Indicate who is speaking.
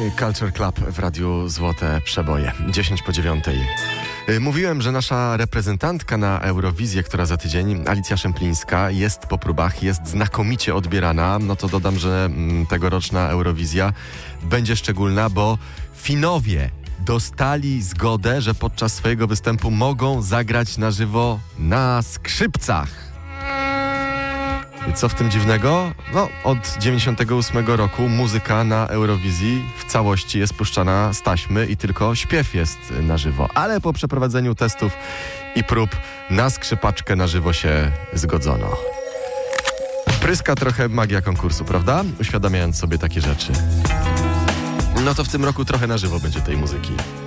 Speaker 1: Culture Club w Radiu Złote Przeboje. 10:09. Mówiłem, że nasza reprezentantka na Eurowizję, która za tydzień, Alicja Szemplińska, jest po próbach, jest znakomicie odbierana. No to dodam, że tegoroczna Eurowizja będzie szczególna, bo Finowie dostali zgodę, że podczas swojego występu mogą zagrać na żywo na skrzypcach. I co w tym dziwnego? No, od 98 roku muzyka na Eurowizji w całości jest puszczana z taśmy i tylko śpiew jest na żywo. Ale po przeprowadzeniu testów i prób na skrzypaczkę na żywo się zgodzono. Pryska trochę magia konkursu, prawda? Uświadamiając sobie takie rzeczy. No to w tym roku trochę na żywo będzie tej muzyki.